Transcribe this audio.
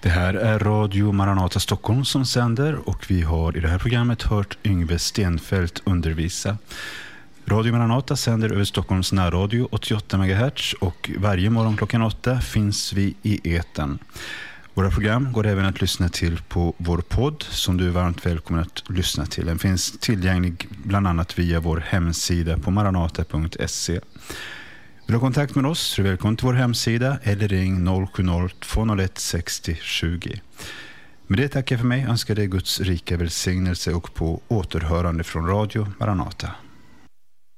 Det här är Radio Maranata Stockholm som sänder och vi har i det här programmet hört Yngve Stenfeldt undervisa. Radio Maranata sänder över Stockholms närradio 88 MHz och varje morgon klockan 8 finns vi i etern. Våra program går även att lyssna till på vår podd som du är varmt välkommen att lyssna till. Den finns tillgänglig bland annat via vår hemsida på maranata.se. Vill du ha kontakt med oss så är du välkommen till vår hemsida eller ring 070-201 60 20. Med det tackar jag för mig, önskar dig Guds rika välsignelse och på återhörande från Radio Maranata.